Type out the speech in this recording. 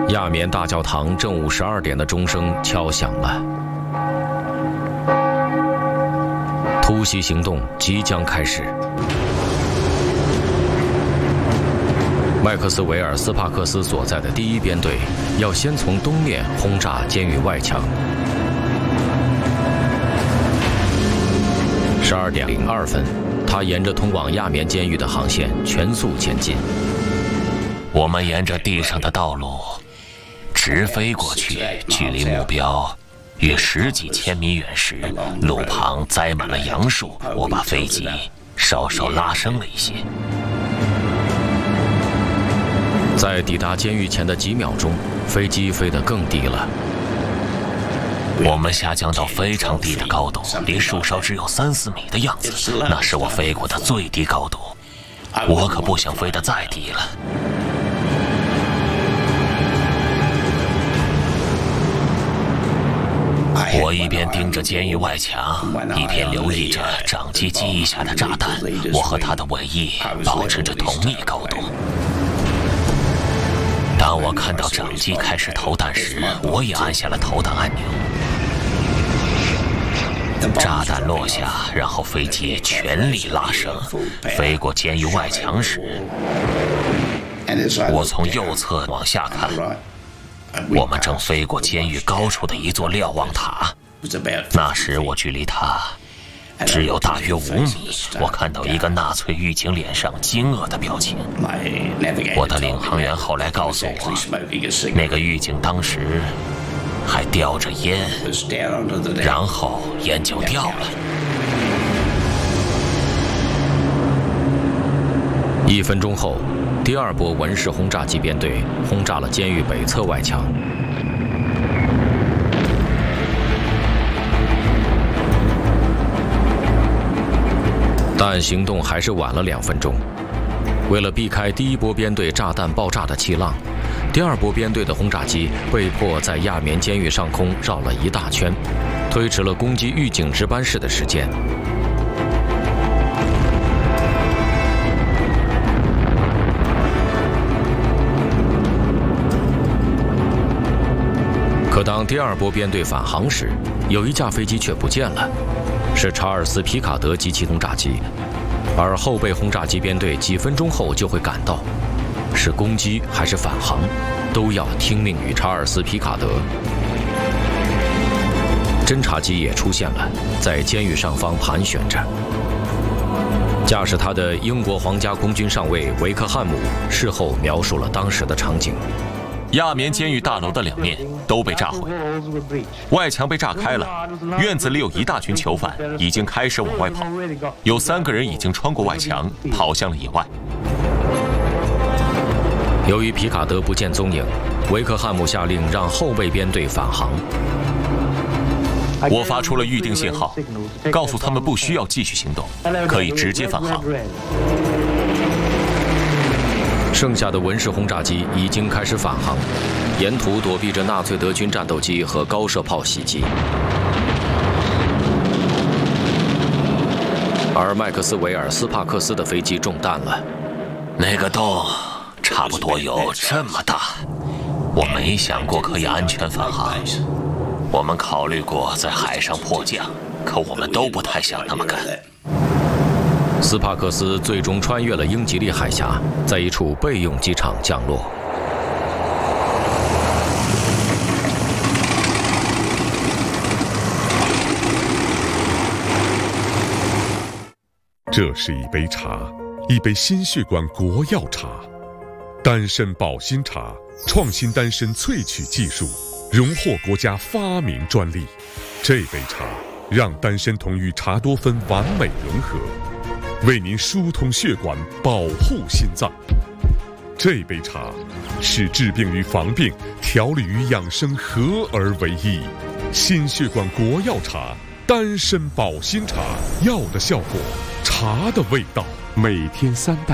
亚眠大教堂正午12点的钟声敲响了，突袭行动即将开始。麦克斯韦尔斯帕克斯所在的第1编队要先从东面轰炸监狱外墙。12点02分，他沿着通往亚眠监狱的航线全速前进。 我们沿着地上的道路直飞过去，距离目标约10几千米远时，路旁栽满了杨树，我把飞机稍稍拉升了一些。 在抵达监狱前的几秒钟，飞机飞得更低了。 我们下降到非常低的高度，离树梢只有3、4米的样子，那是我飞过的最低高度。我可不想飞得再低了。我一边盯着监狱外墙，一边留意着长机机翼下的炸弹。我和它的尾翼保持着同一高度。当我看到长机开始投弹时，我也按下了投弹按钮。炸弹落下，然后飞机全力拉升，飞过监狱外墙时，我从右侧往下看，我们正飞过监狱高处的一座瞭望塔。那时我距离它只有大约5米。我看到一个纳粹狱警脸上惊愕的表情。我的领航员后来告诉我，那个狱警当时还叼着烟，然后烟就掉了。 1分钟后，第2波文式轰炸机编队轰炸了监狱北侧外墙。但行动还是晚了2分钟。为了避开第1波编队炸弹爆炸的气浪，第2波编队的轰炸机被迫在亚眠监狱上空绕了一大圈，推迟了攻击狱警值班室的时间。可当第2波编队返航时，有一架飞机却不见了，是查尔斯·皮卡德级机轰炸机，而后备轰炸机编队几分钟后就会赶到，是攻击还是返航，都要听命于查尔斯·皮卡德。侦察机也出现了，在监狱上方盘旋着。驾驶它的英国皇家空军上尉维克汉姆事后描述了当时的场景。 亚眠监狱大楼的2面都被炸毁，外墙被炸开了，院子里有一大群囚犯已经开始往外跑，有3个人已经穿过外墙跑向了野外。 由于皮卡德不见踪影，维克汉姆下令让后备编队返航。 我发出了预定信号，告诉他们不需要继续行动，可以直接返航。 剩下的文式轰炸机已经开始返航，沿途躲避着纳粹德军战斗机和高射炮袭击。而麦克斯韦尔斯帕克斯的飞机中弹了， 那个洞差不多有这么大，我没想过可以安全返航。我们考虑过在海上迫降，可我们都不太想那么干。 斯帕克斯最终穿越了英吉利海峡，在一处备用机场降落。 这是一杯茶，一杯心血管国药茶，丹参保心茶，创新丹参萃取技术，荣获国家发明专利。这杯茶让丹参酮与茶多酚完美融合，为您疏通血管，保护心脏。这杯茶是治病与防病、调理与养生合而为一。心血管国药茶，丹参保心茶，药的效果，茶的味道，每天3袋。